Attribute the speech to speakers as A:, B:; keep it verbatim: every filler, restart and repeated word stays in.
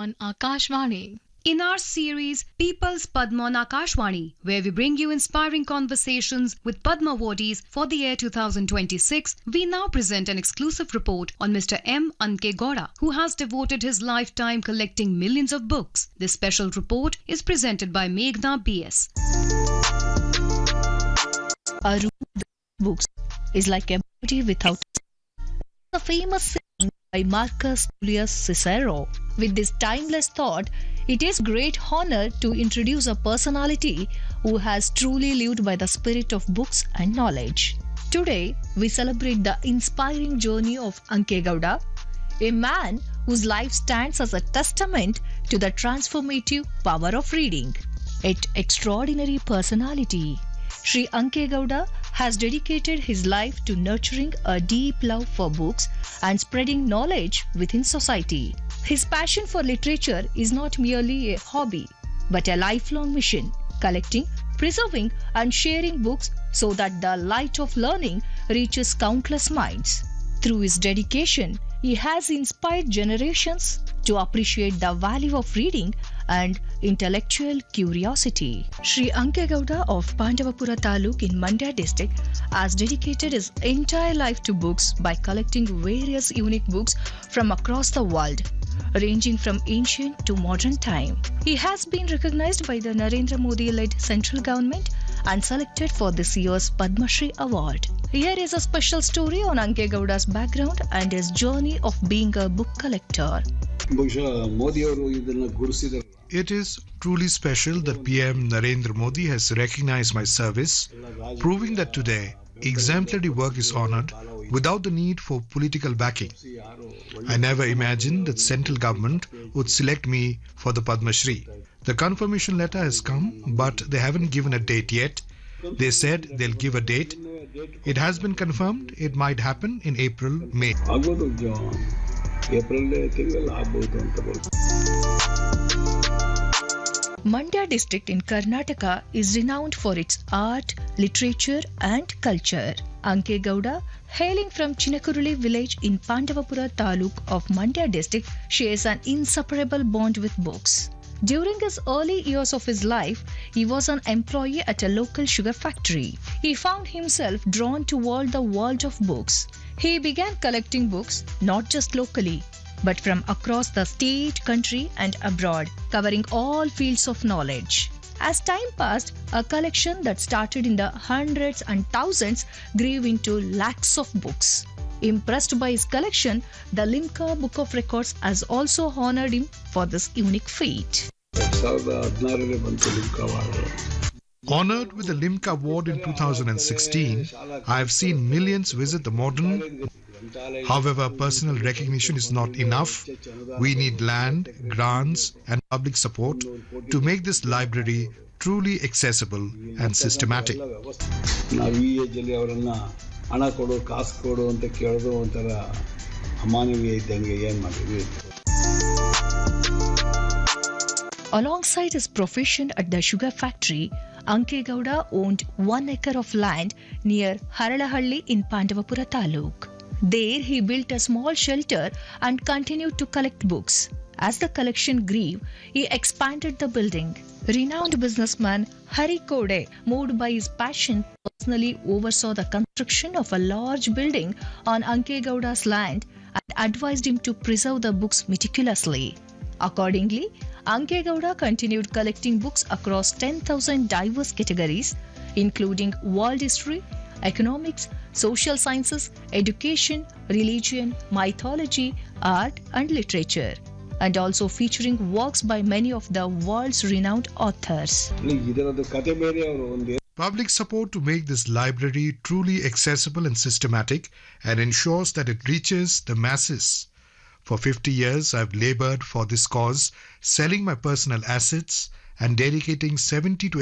A: on Akashvani.
B: In our series People's Padma on Akashvani, where we bring you inspiring conversations with Padma awardees for the year two thousand twenty-six, we now present an exclusive report on Mister M. Anke Gowda, who has devoted his lifetime collecting millions of books. This special report is presented by Meghna B S.
C: A room with books is like a body without a famous saying by Marcus Tullius Cicero. With this timeless thought, it is great honor to introduce a personality who has truly lived by the spirit of books and knowledge. Today, we celebrate the inspiring journey of Anke Gowda, a man whose life stands as a testament to the transformative power of reading. Its extraordinary personality, Sri Anke Gowda has dedicated his life to nurturing a deep love for books and spreading knowledge within society. His passion for literature is not merely a hobby, but a lifelong mission, collecting, preserving, and sharing books so that the light of learning reaches countless minds. Through his dedication, he has inspired generations to appreciate the value of reading and intellectual curiosity. Sri Anke Gowda of Pandavapura Taluk in Mandya district has dedicated his entire life to books by collecting various unique books from across the world, ranging from ancient to modern time. He has been recognized by the Narendra Modi-led central government and selected for this year's Padma Shri Award. Here is a special story on Anke Gowda's background and his journey of being a book collector.
D: It is truly special that P M Narendra Modi has recognized my service, proving that today exemplary work is honored without the need for political backing. I never imagined that central government would select me for the Padma Shri. The confirmation letter has come, but they haven't given a date yet. They said they'll give a date. It has been confirmed. It might happen in April, May.
C: Mandya district in Karnataka is renowned for its art, literature and culture. Anke Gowda, hailing from Chinakuruli village in Pandavapura Taluk of Mandya district, shares an inseparable bond with books. During his early years of his life, he was an employee at a local sugar factory. He found himself drawn toward the world of books. He began collecting books not just locally, but from across the state, country and abroad, covering all fields of knowledge. As time passed, a collection that started in the hundreds and thousands grew into lakhs of books. Impressed by his collection, the Limca Book of Records has also honored him for this unique feat.
D: Honored with the Limca Award in two thousand sixteen, I have seen millions visit the modern. However, personal recognition is not enough. We need land, grants and public support to make this library truly accessible and systematic.
C: Alongside his profession at the sugar factory, Anke Gowda owned one acre of land near Haralahalli in Pandavapura Taluk. There he built a small shelter and continued to collect books. As the collection grew, he expanded the building. Renowned businessman Hari Kode, moved by his passion, personally oversaw the construction of a large building on Anke Gowda's land and advised him to preserve the books meticulously. Accordingly, Anke Gowda continued collecting books across ten thousand diverse categories, including world history, economics, social sciences, education, religion, mythology, art and literature, and also featuring works by many of the world's renowned authors.
D: Public support to make this library truly accessible and systematic and ensures that it reaches the masses. For fifty years, I've labored for this cause, selling my personal assets and dedicating seventy to